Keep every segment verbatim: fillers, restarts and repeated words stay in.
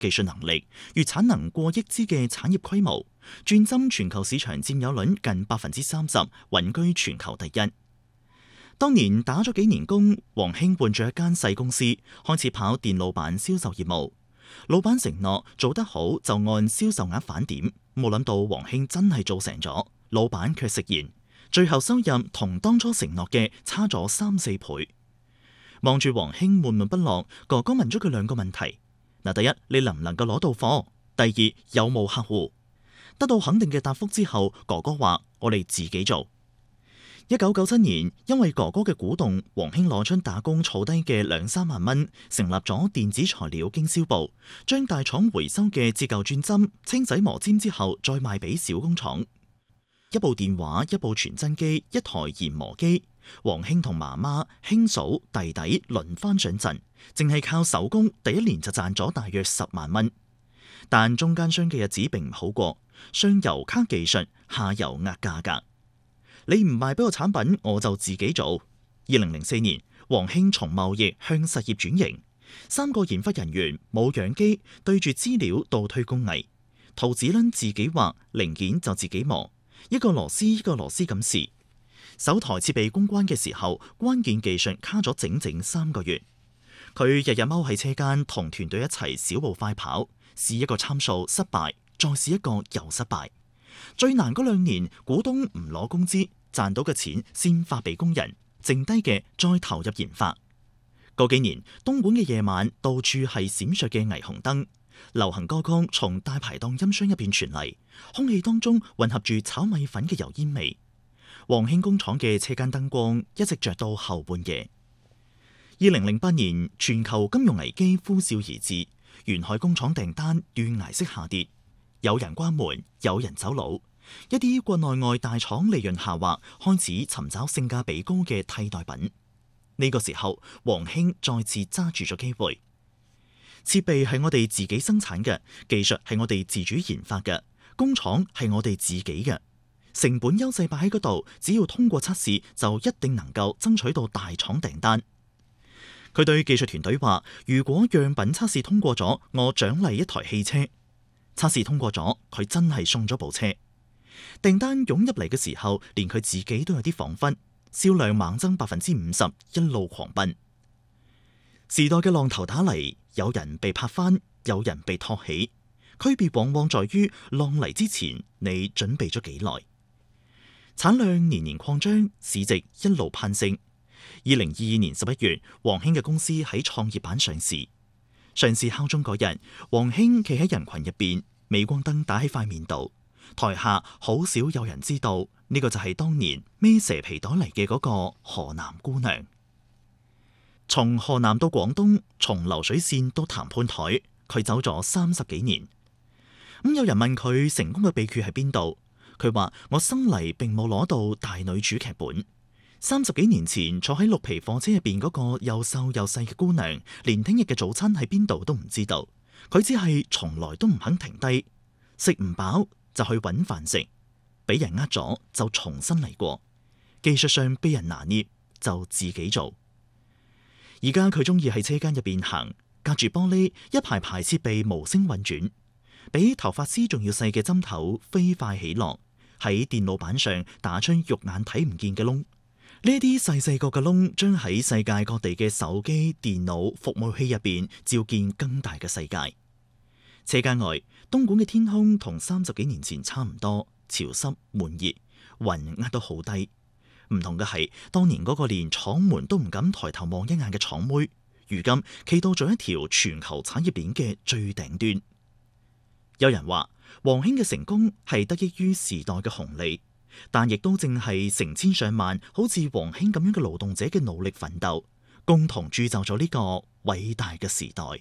技術能力、月產能過億支嘅產業規模，鑽針全球市場佔有率近百分之三十，穩居全球第一。當年打咗幾年工，王興換咗一間細公司，開始跑電路板銷售業務。老闆承諾做得好就按銷售額返點，冇諗到王興真係做成咗，老闆卻食言，最後收入同當初承諾嘅差咗三四倍。望住王興悶悶不樂，哥哥問咗佢兩個問題：嗱，第一，你能唔能夠攞到貨？第二，有冇客戶？得到肯定嘅答覆之後，哥哥話：我哋自己做。一九九七年，因為哥哥嘅鼓動，王興攞出打工儲低嘅兩三萬蚊，成立咗電子材料經銷部，將大廠回收嘅折舊鑽針清洗磨尖之後，再賣俾小工廠。一部電話，一部傳真機，一台研磨機，王興同媽媽、兄嫂、弟弟輪番上陣，淨係靠手工，第一年就賺咗大約十萬蚊。但中間商嘅日子並唔好過，上游卡技術，下游壓價格。你唔賣俾我產品，我就自己做。二零零四年，王興從貿易向實業轉型，三個研發人員冇樣機，對住資料倒推工藝，圖紙輪自己畫，零件就自己磨，一個螺絲一個螺絲咁試。首台設備公關嘅時候，關鍵技術卡咗整整三個月。佢日日踎喺車間同團隊一齊小步快跑，試一個參數失敗，再試一個又失敗。最難嗰兩年，股東唔攞工資，賺到嘅錢先發俾工人，剩低嘅再投入研發。嗰幾年，東莞嘅夜晚到處係閃爍嘅霓虹燈，流行歌曲從大排檔音箱入邊傳嚟，空氣當中混合住炒米粉嘅油煙味。王興工廠嘅車間燈光一直着到後半夜。二零零八年，全球金融危機呼嘯而至，沿海工廠訂單斷崖式下跌。有人關門，有人走佬，一啲國內外大廠利潤下滑，開始尋找性價比高嘅替代品。呢個時候，王興再次揸住咗機會。設備係我哋自己生產嘅，技術係我哋自主研發嘅，工廠係我哋自己嘅，成本優勢擺喺嗰度，只要通過測試，就一定能夠爭取到大廠訂單。佢對技術團隊話：如果樣品測試通過咗，我獎勵一台汽車。測試通過咗，佢真係送咗部車。訂單湧入嚟嘅時候，連佢自己都有啲恍惚，銷量猛增百分之五十，一路狂奔。時代嘅浪頭打嚟，有人被拍翻，有人被托起，區別往往在於浪嚟之前，你準備咗幾耐。產量年年擴張，市值一路攀升。二零二二年十一月，王興嘅公司喺創業板上市。上市敲鐘嗰日，王興企喺人群入邊，鎂光燈打喺塊面度，台下好少有人知道呢個就係當年孭蛇皮袋嚟嘅嗰個河南姑娘。從河南到廣東，從流水線到談判台，佢走咗三十幾年。咁有人問佢成功嘅秘訣喺邊度？佢話：我生嚟並冇攞到大女主劇本。三十幾年前坐喺綠皮貨車入邊嗰個又瘦又細嘅姑娘，連聽日嘅早餐喺邊度都唔知道。佢只係從來都唔肯停低，食唔飽就去揾飯食，俾人呃咗就重新嚟過。技術上俾人拿捏就自己做。而家佢中意喺車間入邊行，隔住玻璃一排排設備無聲運轉，比頭髮絲仲要細嘅針頭飛快起落，喺電路板上打出肉眼睇唔見嘅窿。呢啲細細個嘅窿，將喺世界各地嘅手機、電腦、服務器入邊照見更大嘅世界。車間外，東莞嘅天空同三十幾年前差唔多，潮濕悶熱，雲壓到好低。唔同嘅係，當年嗰個連廠門都唔敢抬頭望一眼嘅廠妹，如今企到咗一條全球產業鏈嘅最頂端。有人話，王興嘅成功係得益於時代嘅紅利。但亦都正係成千上萬好似王興咁樣嘅勞動者嘅努力奮鬥，共同鑄就咗呢個偉大嘅時代。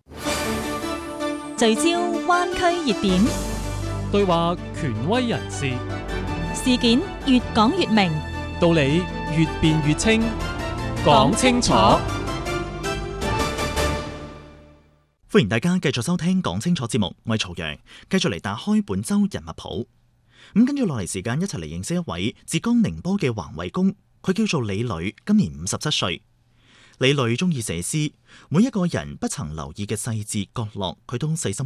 聚焦灣區熱點， 對話權威人士， 事件越講越明， 道理越辯越清，講清楚。 歡迎大家繼續收聽講清楚節目，我係曹陽，繼續嚟打開本周人物譜。咁跟住落嚟時間，一齊嚟認識一位浙江寧波嘅環衛工，佢叫做李磊，今年五十七歲。 李磊中意寫詩，每一個人不曾留意嘅細節角落，佢都細心